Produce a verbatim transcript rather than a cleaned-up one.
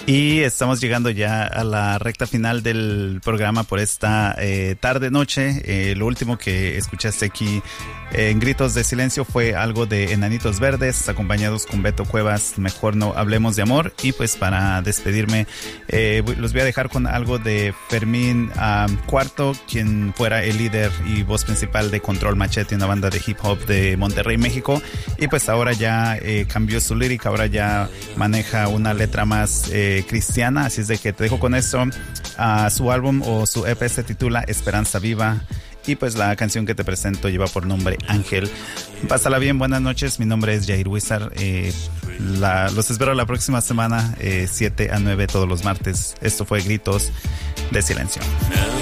Y estamos llegando ya a la recta final del programa por esta eh, tarde-noche. Eh, lo último que escuchaste aquí eh, en Gritos de Silencio fue algo de Enanitos Verdes, acompañados con Beto Cuevas, Mejor No Hablemos de Amor. Y pues para despedirme, eh, los voy a dejar con algo de Fermín um, Cuarto, quien fuera el líder y voz principal de Control Machete, una banda de hip hop de Monterrey, México. Y pues ahora ya eh, cambió su lírica, ahora ya maneja una letra más eh, cristiana, así es de que te dejo con esto. Uh, su álbum o su E P se titula Esperanza Viva y pues la canción que te presento lleva por nombre Ángel. Pásala bien, buenas noches, mi nombre es Jair Wizard. eh, la, los espero la próxima semana, eh, siete a nueve todos los martes. Esto fue Gritos de Silencio.